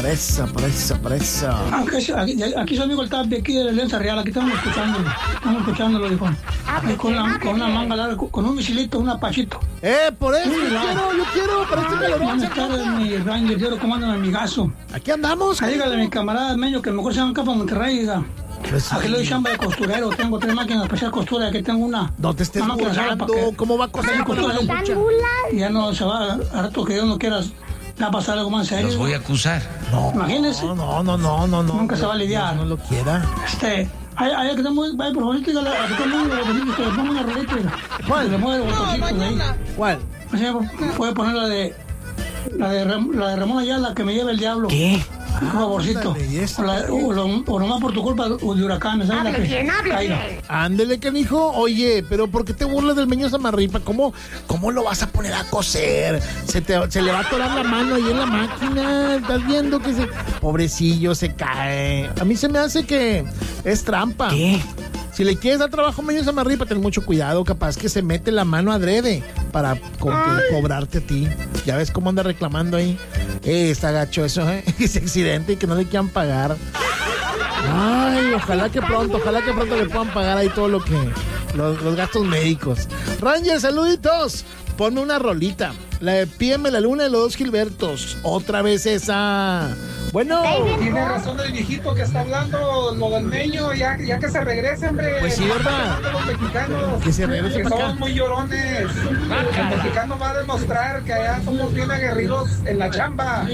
Presa. Aquí su amigo el Tapi, aquí de la Alianza Real, aquí estamos escuchándolo, dijo. Con una manga larga, con un misilito, un apachito. Por eso yo quiero, para este calorón. Buenas tardes, mi Ranger, yo comando mi amigazo. Aquí andamos. Dígale a mi camarada Meño que mejor se van acá para Monterrey, diga. Pues aquí le doy chamba de costurero, tengo 3 máquinas para hacer costura, aquí tengo una. No te estés burlando, ¿cómo va a coser con la mucha? Ya no se va, a rato que Dios no quiera, va a pasar algo más serio. Los voy a acusar. No, imagínese. No. Nunca se va a lidiar. No lo quiera. Ahí que estamos, vaya por favor, dígale a todo el mundo, que le ponga una rolita. ¿Cuál? Le mueve el botoncito de ahí. ¿Cuál? O sea, puede poner la de Ramón Ayala, que me lleve el diablo. ¿Qué? Un favorcito. O nomás por tu culpa de huracanes. Hable bien. Ándele, canijo. Oye, pero ¿por qué te burlas del Meño Samarripa? ¿Cómo lo vas a poner a coser? Se le va a atorar la mano ahí en la máquina. ¿Estás viendo que pobrecillo, se cae? A mí se me hace que es trampa. ¿Qué? Si le quieres dar trabajo a Meño Samarripa, ten mucho cuidado. Capaz que se mete la mano adrede para cobrarte a ti. Ya ves cómo anda reclamando ahí. Está gacho eso, ese accidente y que no le quieran pagar. Ay, ojalá que pronto le puedan pagar ahí todo lo que... Los gastos médicos. Ranger, saluditos. Ponme una rolita. La de Pídeme la Luna de los Dos Gilbertos. Otra vez esa. Bueno. Tiene razón el viejito que está hablando, lo del Meño, ya que se regrese, hombre. Pues sí, ¿verdad? Los mexicanos, que se regrese que para acá. somos muy llorones. El mexicano va a demostrar que allá somos bien aguerridos en la chamba.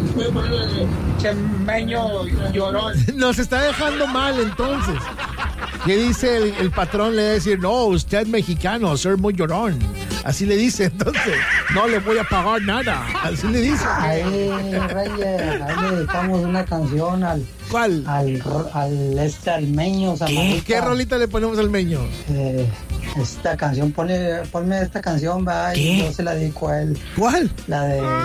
Che, Meño llorón. Nos está dejando mal, entonces. ¿Qué dice el patrón? Le va a decir, no, usted mexicano, ser muy llorón. Así le dice, entonces, no le voy a pagar nada. Así le dice. Ahí, Reyes, ahí le dedicamos una canción al... ¿Cuál? Al Meño. ¿Qué rolita le ponemos al Meño? Esta canción, ponme esta canción, va, y yo se la dedico a él. ¿Cuál? La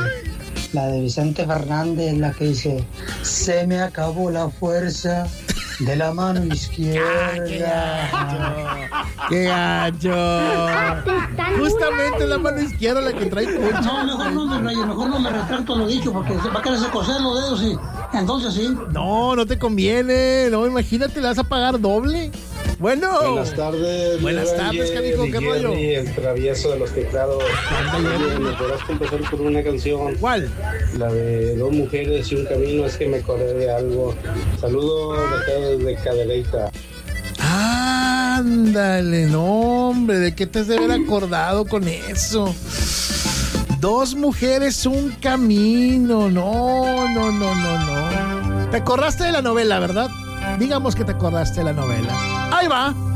de Vicente Fernández, la que dice, se me acabó la fuerza de la mano izquierda. ¡Qué gacho! Justamente la mano izquierda la que trae coche. No, mejor no me retracto lo dicho, porque se va a quererse coser los dedos y entonces sí. No te conviene. No, imagínate, le vas a pagar doble. Bueno. Buenas tardes. Buenas tardes, canijo, ¿qué rollo? El travieso de los teclados. ¿Me podrás empezar por una canción? ¿Cuál? La de Dos Mujeres y un Camino, es que me acordé de algo. Saludos de acá desde Cadereyta. Ándale, no, hombre, ¿de qué te has de haber acordado con eso? Dos mujeres, un camino. No. Te acordaste de la novela, ¿verdad? Digamos que te acordaste de la novela. Ahí va.